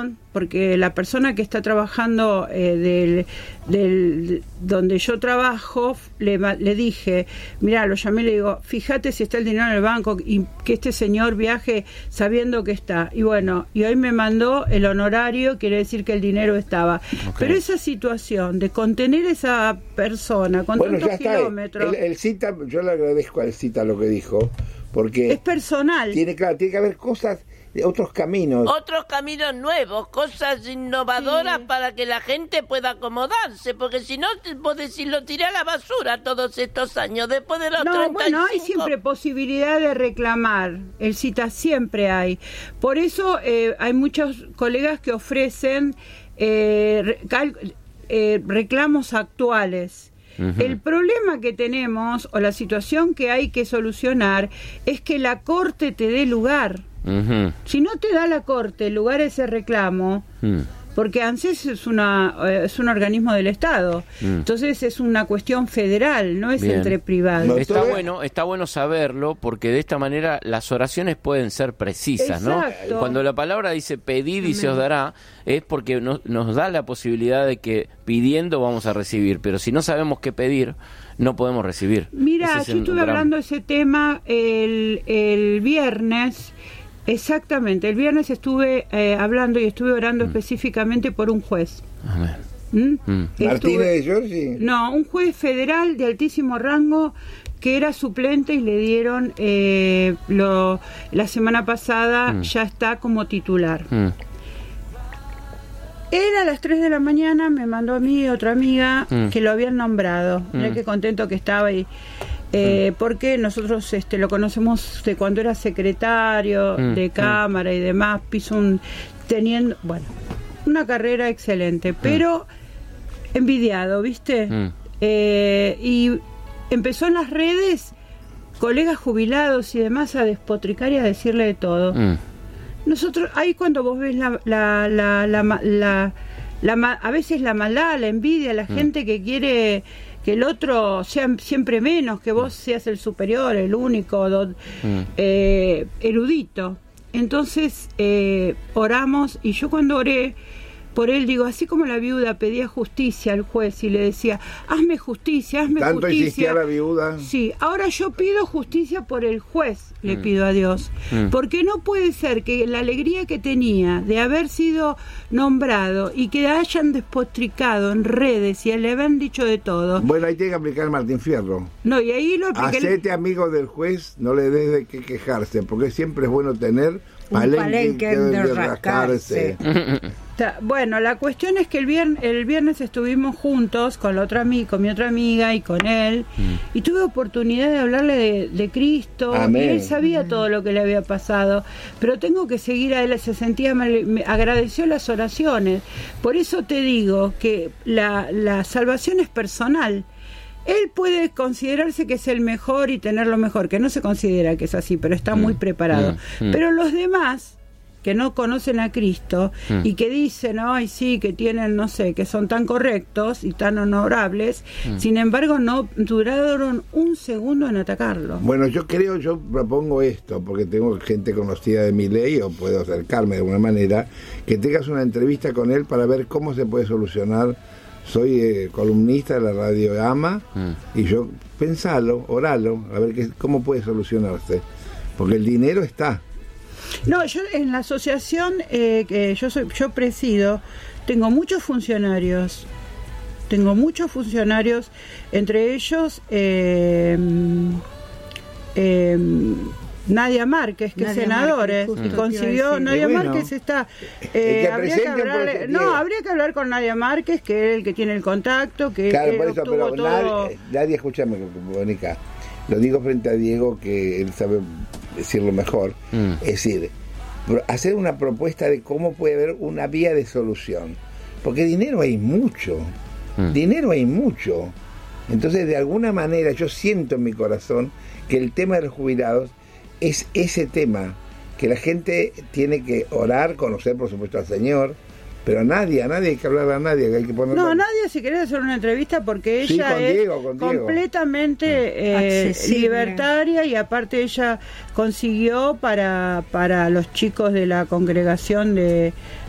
situación, porque la persona que está trabajando donde yo trabajo, le dije, mirá, lo llamé y le digo, fíjate si está el dinero en el banco y que este señor viaje sabiendo que está. Y bueno, y hoy me mandó el honorario, quiere decir que el dinero estaba. Okay. Pero esa situación de contener a esa persona con tantos kilómetros... El cita, yo le agradezco al cita lo que dijo, porque... Es personal. Tiene que haber cosas... otros caminos nuevos, cosas innovadoras, sí, para que la gente pueda acomodarse, porque si no, vos decís, lo tiré a la basura todos estos años, después de los 35. Bueno, hay siempre posibilidad de reclamar, el cita siempre hay. Por eso hay muchos colegas que ofrecen reclamos actuales. Uh-huh. El problema que tenemos, o la situación que hay que solucionar, es que la Corte te dé lugar. Uh-huh. Si no te da la Corte lugar a ese reclamo, porque ANSES es un organismo del Estado, entonces es una cuestión federal, no es entre privados. Está bueno saberlo, porque de esta manera las oraciones pueden ser precisas. Exacto. ¿No? Cuando la palabra dice pedid y se os dará, es porque nos da la posibilidad de que pidiendo vamos a recibir, pero si no sabemos qué pedir, no podemos recibir. Mira, yo estuve hablando de ese tema el viernes. Exactamente, el viernes estuve hablando y estuve orando específicamente por un juez. Amén. ¿Martínez de Giorgi? No, un juez federal de altísimo rango que era suplente y le dieron la semana pasada, ya está como titular. Él a las 3 de la mañana me mandó a mí otra amiga que lo habían nombrado. Mirá qué contento que estaba y porque nosotros lo conocemos de cuando era secretario de Cámara y demás, teniendo, bueno, una carrera excelente, pero envidiado, ¿viste? Y empezó en las redes, colegas jubilados y demás, a despotricar y a decirle de todo. Nosotros, ahí cuando vos ves a veces la maldad, la envidia, la gente que quiere que el otro sea siempre menos, que vos seas el superior, el único, erudito. Entonces oramos, y yo cuando oré por él, digo, así como la viuda pedía justicia al juez y le decía, hazme justicia, hazme ¿tanto justicia? Insistía la viuda? Sí, ahora yo pido justicia por el juez, le pido a Dios, porque no puede ser que la alegría que tenía de haber sido nombrado y que hayan despotricado en redes y le habían dicho de todo. Bueno, ahí tiene que aplicar Martín Fierro. No, y ahí lo apliqué. Hacete amigo del juez, no le des de qué quejarse, porque siempre es bueno tener palenque de rascarse. Bueno, la cuestión es que el viernes estuvimos juntos con mi otra amiga y con él, y tuve oportunidad de hablarle de Cristo. Amén. Y él sabía todo lo que le había pasado, pero tengo que seguir a él. Se sentía mal, me agradeció las oraciones. Por eso te digo que la salvación es personal. Él puede considerarse que es el mejor y tener lo mejor, que no se considera que es así, pero está muy preparado. Pero los demás que no conocen a Cristo y que dicen, ay sí, que tienen, no sé, que son tan correctos y tan honorables, sin embargo no duraron un segundo en atacarlo. Bueno, yo propongo esto, porque tengo gente conocida de mi ley, o puedo acercarme de alguna manera, que tengas una entrevista con él para ver cómo se puede solucionar. Soy columnista de la radio AMA, y yo pensalo, oralo, a ver cómo puede solucionarse, porque el dinero está. No, yo en la asociación que yo presido, tengo muchos funcionarios, entre ellos Nadia Márquez, que es senadora, y consiguió, Nadia Márquez está, habría que hablar con Nadia Márquez, que es el que tiene el contacto, que claro, por eso, pero todo. Nadia, escúchame, Mónica, lo digo frente a Diego, que él sabe decirlo mejor, es decir, hacer una propuesta de cómo puede haber una vía de solución, porque dinero hay mucho, entonces de alguna manera yo siento en mi corazón que el tema de los jubilados es ese tema, que la gente tiene que orar, conocer por supuesto al Señor, pero nadie hay que hablar a nadie, que hay que poner... No, nadie, si querés hacer una entrevista, porque ella con Diego. Completamente libertaria, y aparte ella consiguió para los chicos de la congregación de